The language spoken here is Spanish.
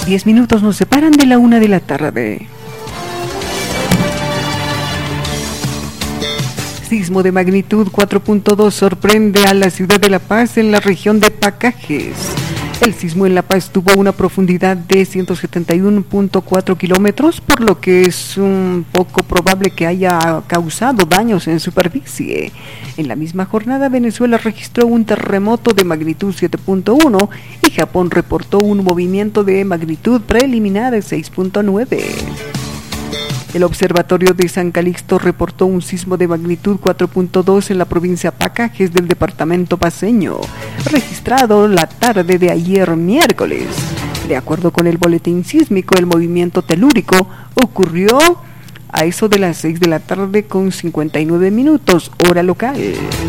10 minutos nos separan de la 1 de la tarde. Sismo de magnitud 4.2 sorprende a la ciudad de La Paz en la región de Pacajes. El sismo en La Paz tuvo una profundidad de 171.4 kilómetros, por lo que es un poco probable que haya causado daños en superficie. En la misma jornada, Venezuela registró un terremoto de magnitud 7.1 y Japón reportó un movimiento de magnitud preliminar de 6.9. El Observatorio de San Calixto reportó un sismo de magnitud 4.2 en la provincia Pacajes del departamento paceño, registrado la tarde de ayer miércoles. De acuerdo con el boletín sísmico, el movimiento telúrico ocurrió a eso de las 6 de la tarde con 59 minutos, hora local.